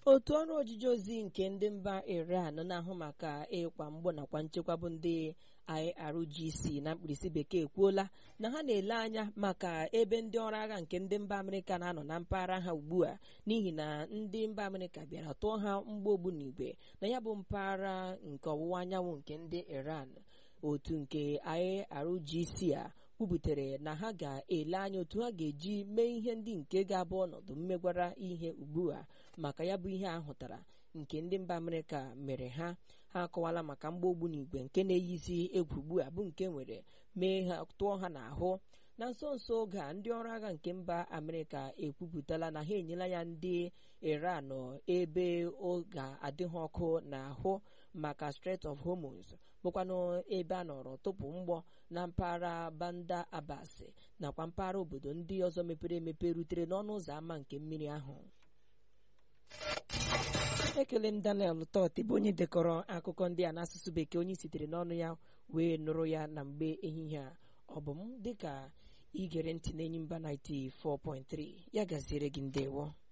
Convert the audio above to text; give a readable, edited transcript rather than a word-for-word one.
otu ọrụ ojiji ozi nke ndị mba Iran na-ahụ maka ịkwa mgbọ nakwa nchekwa bụ ndị IRGC na mkpirisi bekee ekwuola na ha na-ele anya maka ebe ndị ọrụ agha nke ndị mba Amerịka na-anọ na mpaghara ha ugbu a n'ihi na ndị mba Amerịka bịara tụọ ha mgba ogbunigwe na ya bụ mpaghara nke ọwụwa anyanwụ nke ndị Iran. Otu nke IRGC a kwubutere na ha ga-ele anya otu ha ga-eji mee ihe ndị nke ga-abụ ọnọdụ mmegwara ihe ugbu a maka ya bụ ihe a hụtara nke ndị mba Amerịka mere ha akọwala maka mgba ogbunigwe nke na-eyizi egwu ugbu a bụ nke nwere mee ha tụọ ha n'ahụ. Na nso nso oge a ndị ọrụ agha nke mba Amerịka ekwupụtala na ha enyela ya ndị Iran ebe ọ ga-adị ha ọkụ n'ahụ maka Strait of Hormuz bụkwanụ ebe a nọrọ tụpụ mgbọ na mpaghara Bandar Abbas nakwa mpaghara obodo ndị ọzọ mepere emepe rutere n'ọnụ ụzọ ámá nke mmiri ahụ. Ekele m Daniel Tọt bụ onye dekọrọ akụkọ ndị a n'asụsụ Bekee, onye sitere n'ọnụ ya wee nụrụ ya na mgbe ehihie a. Ọ bụ m dịka igere ntị n'Enyimba 94.3 ya gaziere gị, ndewo.